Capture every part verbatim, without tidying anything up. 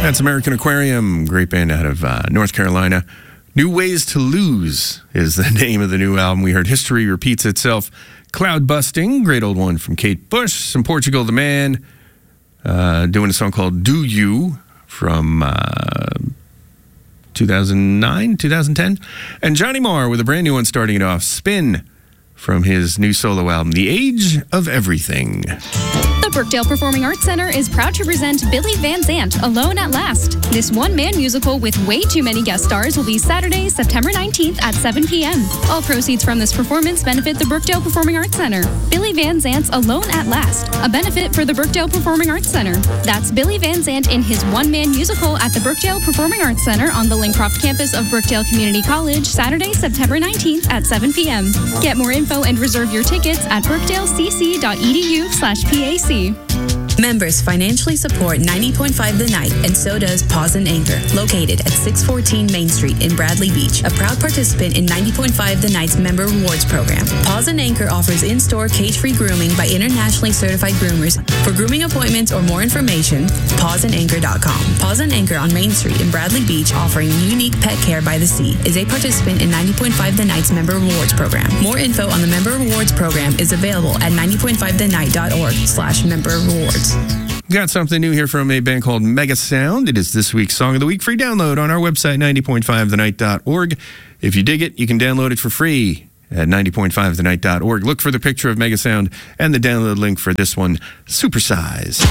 That's American Aquarium, great band out of uh, North Carolina. New Ways to Lose is the name of the new album. We heard History Repeats Itself. Cloud Busting, great old one from Kate Bush. Some Portugal the Man, uh, doing a song called Do You from uh, two thousand nine, two thousand ten. And Johnny Marr with a brand new one starting it off, Spin, from his new solo album, The Age of Everything. The Brookdale Performing Arts Center is proud to present Billy Van Zandt, Alone at Last. This one-man musical with way too many guest stars will be Saturday, September nineteenth at seven p.m. All proceeds from this performance benefit the Brookdale Performing Arts Center. Billy Van Zandt's Alone at Last, a benefit for the Brookdale Performing Arts Center. That's Billy Van Zandt in his one-man musical at the Brookdale Performing Arts Center on the Lincroft campus of Brookdale Community College, Saturday, September nineteenth at seven p.m. Get more info and reserve your tickets at brookdalecc.edu slash PAC. Members financially support ninety point five The Night, and so does Paws and Anchor, located at six fourteen Main Street in Bradley Beach, a proud participant in ninety point five The Night's Member Rewards Program. Paws and Anchor offers in-store cage-free grooming by internationally certified groomers. For grooming appointments or more information, paws and anchor dot com. Paws and Anchor on Main Street in Bradley Beach, offering unique pet care by the sea, is a participant in ninety point five The Night's Member Rewards Program. More info on the Member Rewards Program is available at ninety point five the night dot org slash member rewards. Got something new here from a band called Mega Sound. It is this week's Song of the Week. Free download on our website, ninety point five the night dot org. If you dig it, you can download it for free at ninety point five the night dot org. Look for the picture of Mega Sound and the download link for this one, Supersize.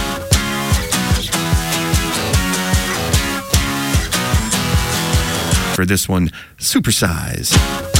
For this one, Supersize.